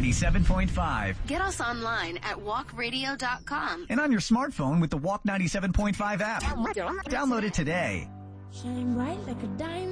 97.5. Get us online at walkradio.com. And on your smartphone with the Walk 97.5 app. Download it today. Shine bright like a diamond.